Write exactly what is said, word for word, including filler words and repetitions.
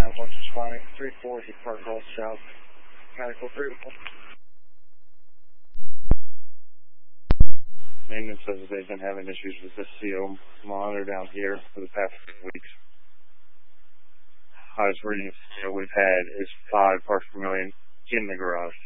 Apple responding three four, he Park Golf South, Medical three. Maintenance says that they've been having issues with this C O monitor down here for the past few weeks. Highest reading C O we've had is five parts per million in the garage.